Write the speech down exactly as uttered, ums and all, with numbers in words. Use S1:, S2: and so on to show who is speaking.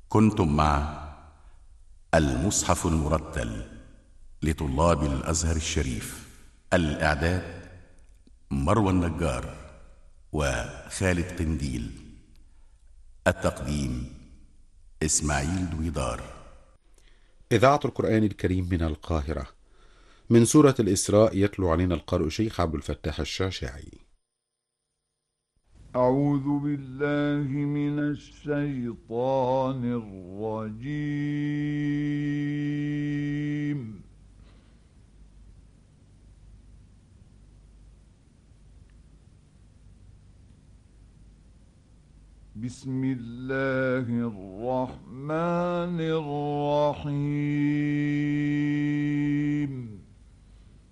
S1: كنتم مع المصحف المرتل لطلاب الأزهر الشريف. الإعداد مروى النجار وخالد قنديل. التقديم إسماعيل دويدار.
S2: إذاعة القرآن الكريم من القاهرة. من سورة الإسراء يتلو علينا القارئ شيخ عبد الفتاح الشاشعي.
S3: أعوذ بالله من الشيطان الرجيم. بسم الله الرحمن الرحيم.